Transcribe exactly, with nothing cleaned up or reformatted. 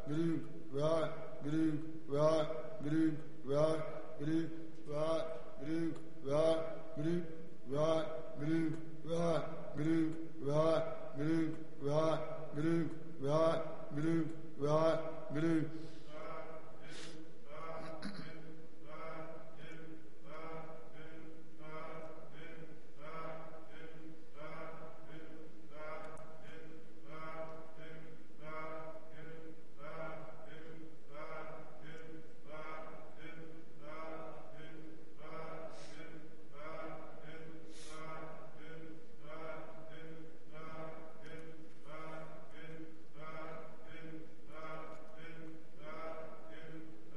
group, right, group, right, group, right, group, right, group, right, group, right, group, right, group, right, group, right, group, right, group, right, group.